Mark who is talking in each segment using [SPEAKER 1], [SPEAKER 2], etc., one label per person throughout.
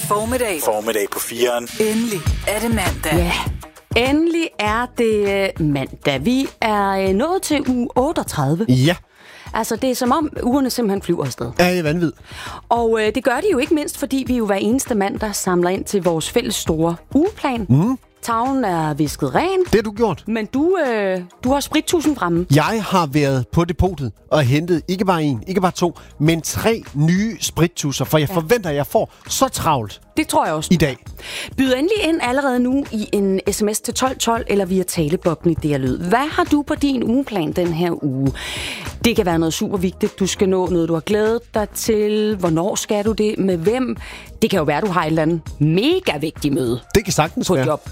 [SPEAKER 1] Formiddag på 4'eren.
[SPEAKER 2] Endelig er det mandag.
[SPEAKER 3] Ja, endelig er det mandag. Vi er nået til uge 38.
[SPEAKER 4] Ja.
[SPEAKER 3] Altså, det er som om ugerne simpelthen flyver afsted.
[SPEAKER 4] Ja, det er vanvittigt.
[SPEAKER 3] Og det gør de jo ikke mindst, fordi vi jo hver eneste mandag samler ind til vores fælles store ugeplan. Tavlen er visket ren.
[SPEAKER 4] Det har du gjort.
[SPEAKER 3] Men du har sprittusen fremme.
[SPEAKER 4] Jeg har været på depotet og hentet ikke bare en, ikke bare to, men 3 nye sprittusser, for jeg forventer, at jeg får så travlt
[SPEAKER 3] Det tror jeg også.
[SPEAKER 4] i dag.
[SPEAKER 3] Byd endelig ind allerede nu i en sms til 1212 eller via talebobben i DR Lyd. Hvad har du på din ugeplan den her uge? Det kan være noget super vigtigt. Du skal nå noget, du har glædet dig til. Hvornår skal du det? Med hvem? Det kan jo være, du har et eller andet mega vigtigt møde.
[SPEAKER 4] Det kan sagtens
[SPEAKER 3] på
[SPEAKER 4] være.
[SPEAKER 3] et job.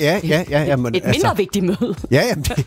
[SPEAKER 4] Ja. Men,
[SPEAKER 3] et mindre vigtigt møde.
[SPEAKER 4] Ja,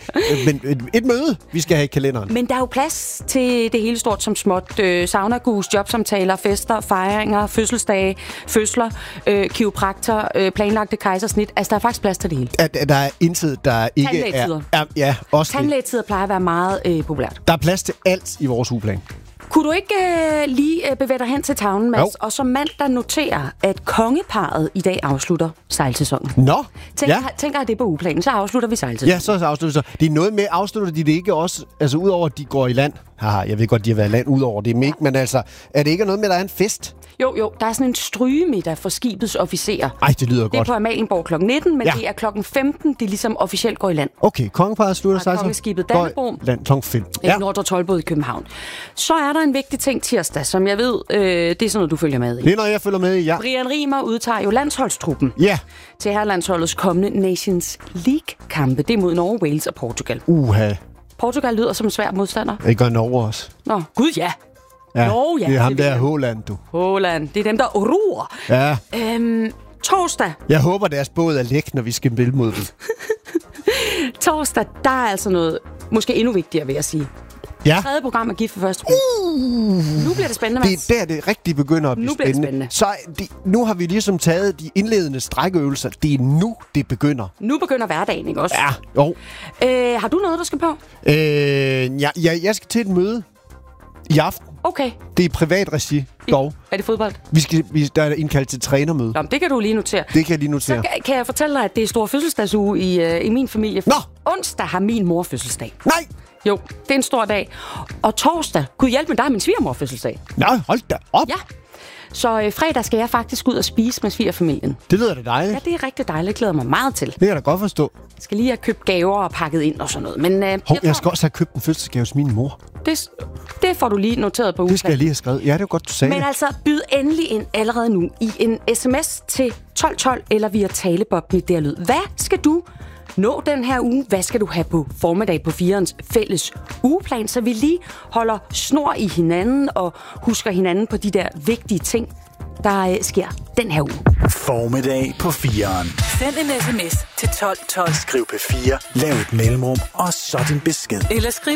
[SPEAKER 4] men et møde, vi skal have i kalenderen.
[SPEAKER 3] Men der er jo plads til det hele stort som småt. Saunagus, jobsamtaler, fester, fejringer, fødselsdage, fødsler, kiropraktor, planlagte kejsersnit. Altså, der er faktisk plads til det hele.
[SPEAKER 4] Der er intet, der ikke
[SPEAKER 3] Tandlægetider.
[SPEAKER 4] Ja, også
[SPEAKER 3] Tandlægetider plejer at være meget populært.
[SPEAKER 4] Der er plads til alt i vores ugeplan.
[SPEAKER 3] Kunne du ikke lige bevæge dig hen til tavlen, Mads? Og som mandag noterer, at kongeparret i dag afslutter sejlsæsonen.
[SPEAKER 4] Nå,
[SPEAKER 3] Tænker jeg det på ugeplanen, så afslutter vi sejlsæsonen.
[SPEAKER 4] Ja, så afslutter vi så. Det er noget med, afslutter de det ikke også, altså udover at de går i land? Haha, jeg ved godt, de har været i land udover det, men altså, er det ikke noget med, at der er en fest?
[SPEAKER 3] Jo, der er sådan en strygemiddag for skibets officerer.
[SPEAKER 4] Ej, det lyder
[SPEAKER 3] godt.
[SPEAKER 4] godt.
[SPEAKER 3] Det er på Amalienborg kl. 19, men det er kl. 15, det ligesom officielt går i land.
[SPEAKER 4] Okay, kongeparret slutter sig så.
[SPEAKER 3] Kongeskibet Dannebrog.
[SPEAKER 4] Land kl. 5.
[SPEAKER 3] Ja. Nordre Toldbod i København. Så er der en vigtig ting tirsdag, som jeg ved, det er sådan noget, du følger med i.
[SPEAKER 4] Det er noget, jeg følger med i, ja.
[SPEAKER 3] Brian Riemer udtager jo landsholdstruppen.
[SPEAKER 4] Ja.
[SPEAKER 3] Til herrelandsholdets kommende Nations League-kampe. Det er mod Norge, Wales og Portugal. Portugal lyder som en svær modstander.
[SPEAKER 4] Det gør Norge også.
[SPEAKER 3] Nå, gud ja.
[SPEAKER 4] Norge, ja. Det er ham der Haaland, du.
[SPEAKER 3] Haaland, det er dem, der ruer.
[SPEAKER 4] Ja.
[SPEAKER 3] Torsdag.
[SPEAKER 4] Jeg håber, deres båd er læk, når vi skal spille mod dem.
[SPEAKER 3] Torsdag, der er altså noget, måske endnu vigtigere, vil jeg sige.
[SPEAKER 4] Ja.
[SPEAKER 3] 3. program er gift for første. Nu bliver det spændende, Mads.
[SPEAKER 4] Det er der, det rigtig begynder at blive spændende. Så nu har vi ligesom taget de indledende strækøvelser. Det er nu, det begynder.
[SPEAKER 3] Nu begynder hverdagen, ikke også?
[SPEAKER 4] Ja, jo.
[SPEAKER 3] Har du noget, der skal på?
[SPEAKER 4] Jeg skal til et møde i aften.
[SPEAKER 3] Okay.
[SPEAKER 4] Det er privat regi, dog.
[SPEAKER 3] Er det fodbold?
[SPEAKER 4] Der er indkaldt til trænermøde.
[SPEAKER 3] Nå, det kan du lige notere.
[SPEAKER 4] Det kan jeg lige notere.
[SPEAKER 3] Så kan jeg fortælle dig, at det er stor fødselsdagsuge i min familie.
[SPEAKER 4] Nå!
[SPEAKER 3] Onsdag har min mor fødselsdag.
[SPEAKER 4] Nej!
[SPEAKER 3] Jo, det er en stor dag. Og torsdag, kunne hjælpe med dig, min svigermor fødselsdag.
[SPEAKER 4] Nej, hold da op.
[SPEAKER 3] Ja. Så fredag skal jeg faktisk ud og spise med svigerfamilien.
[SPEAKER 4] Det lyder da dejligt.
[SPEAKER 3] Ja, det er rigtig dejligt. Jeg glæder mig meget til.
[SPEAKER 4] Det kan jeg da godt forstå.
[SPEAKER 3] Jeg skal lige have købt gaver og pakket ind og sådan noget. Men
[SPEAKER 4] jeg skal også have købt en fødselsdagsgave til min mor.
[SPEAKER 3] Det får du lige noteret på ugen.
[SPEAKER 4] Det skal jeg lige have skrevet. Ja, det er godt, du sagde
[SPEAKER 3] Men altså, byd endelig ind allerede nu i en sms til 1212 eller via talebobben i DR Lyd. Hvad skal du nå den her uge? Hvad skal du have på formiddag på 4'erens fælles ugeplan, så vi lige holder snor i hinanden og husker hinanden på de der vigtige ting, der sker den her uge.
[SPEAKER 1] Formiddag på 4'eren.
[SPEAKER 2] Send en sms til 1212.
[SPEAKER 1] Skriv P4, lav et mellemrum og så din besked.
[SPEAKER 2] Eller skriv